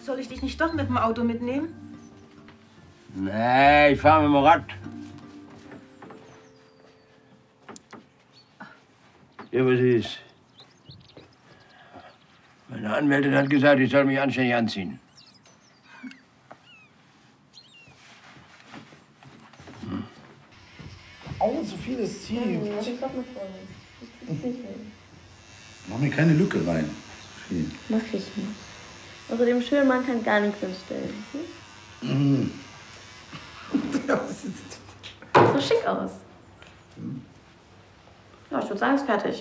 Soll ich dich nicht doch mit dem Auto mitnehmen? Nee, ich fahre mit dem Rad. Ja, was ist? Meine Anwältin hat gesagt, ich soll mich anständig anziehen. Oh, so viel es zieht. Mach mir keine Lücke rein. Sophie. Mach ich nicht. Außer dem schönen Mann kann gar nichts entstellen. Hm? Das ist So schick aus. Ja, ich würde sagen, ist fertig.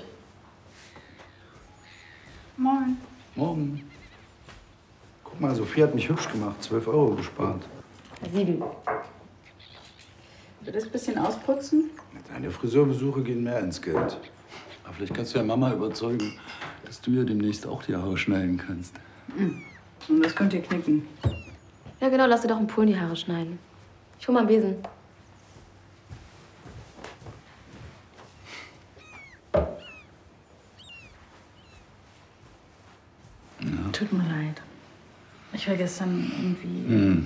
Moin. Morgen. Guck mal, Sophie hat mich hübsch gemacht. 12 € gespart. 7. Will das ein bisschen ausputzen? Deine Friseurbesuche gehen mehr ins Geld. Aber vielleicht kannst du ja Mama überzeugen, dass du ja demnächst auch die Haare schneiden kannst. Und das könnt ihr knicken. Ja, genau, lass dir doch im Pool die Haare schneiden. Ich hol mal einen Besen. Ja. Tut mir leid. Ich war gestern irgendwie...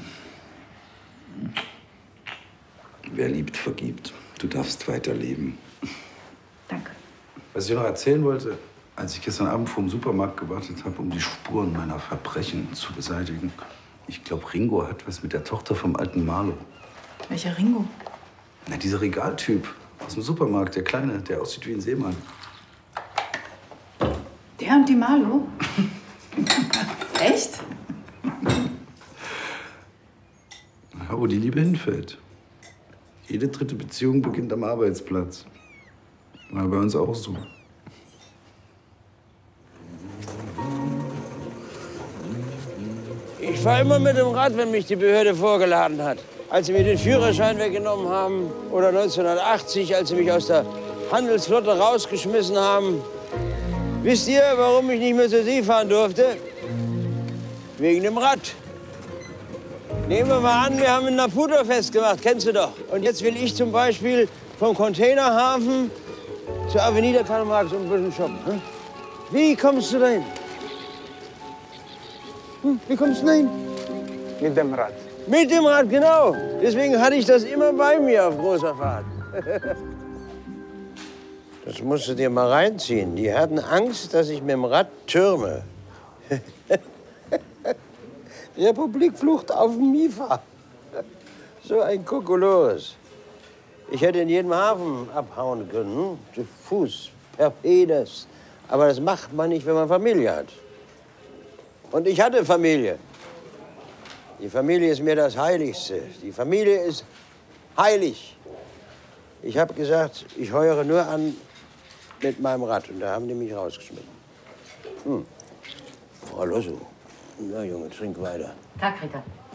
Wer liebt, vergibt. Du darfst weiterleben. Danke. Was ich noch erzählen wollte, als ich gestern Abend vor dem Supermarkt gewartet habe, um die Spuren meiner Verbrechen zu beseitigen. Ich glaube, Ringo hat was mit der Tochter vom alten Marlo. Welcher Ringo? Na, dieser Regaltyp aus dem Supermarkt, der Kleine, der aussieht wie ein Seemann. Der und die Marlo? Echt? Ja, wo die Liebe hinfällt. Jede dritte Beziehung beginnt am Arbeitsplatz. War bei uns auch so. Ich fahre immer mit dem Rad, wenn mich die Behörde vorgeladen hat. Als sie mir den Führerschein weggenommen haben oder 1980, als sie mich aus der Handelsflotte rausgeschmissen haben. Wisst ihr, warum ich nicht mehr zur See fahren durfte? Wegen dem Rad. Nehmen wir mal an, wir haben ein Naputo-Fest gemacht, kennst du doch. Und jetzt will ich zum Beispiel vom Containerhafen zur Avenida Karl Marx und ein bisschen shoppen. Hm? Wie kommst du dahin? Wie kommst du dahin? Mit dem Rad. Mit dem Rad, genau. Deswegen hatte ich das immer bei mir auf großer Fahrt. Das musst du dir mal reinziehen. Die hatten Angst, dass ich mit dem Rad türme. Republikflucht auf dem Mifa. So ein Kokolores. Ich hätte in jedem Hafen abhauen können, zu Fuß, per Pedes. Aber das macht man nicht, wenn man Familie hat. Und ich hatte Familie. Die Familie ist mir das Heiligste. Die Familie ist heilig. Ich habe gesagt, ich heuere nur an mit meinem Rad. Und da haben die mich rausgeschmissen. Frau Losso. Na, Junge, trink weiter. Tag, Rita.